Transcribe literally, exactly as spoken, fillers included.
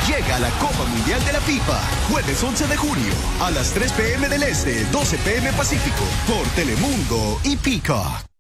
Llega la Copa Mundial de la FIFA, jueves once de junio, a las tres p m del Este, doce p m Pacífico, por Telemundo y Peacock.